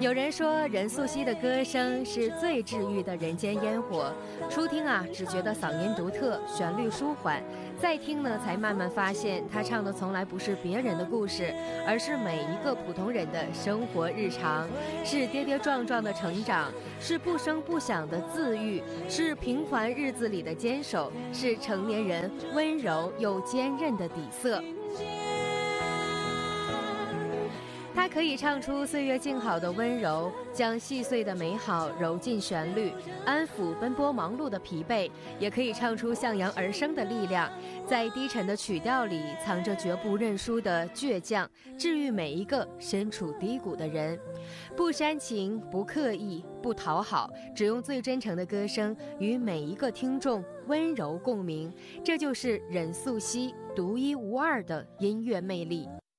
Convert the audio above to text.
有人说任素汐的歌声是最治愈的人间烟火，初听只觉得嗓音独特，旋律舒缓，再听呢才慢慢发现她唱的从来不是别人的故事，而是每一个普通人的生活日常，是跌跌撞撞的成长，是不声不响的自愈，是平凡日子里的坚守，是成年人温柔又坚韧的底色。他可以唱出岁月静好的温柔，将细碎的美好揉进旋律，安抚奔波忙碌的疲惫，也可以唱出向阳而生的力量，在低沉的曲调里藏着绝不认输的倔强，治愈每一个身处低谷的人。不煽情，不刻意，不讨好，只用最真诚的歌声与每一个听众温柔共鸣，这就是任素汐独一无二的音乐魅力。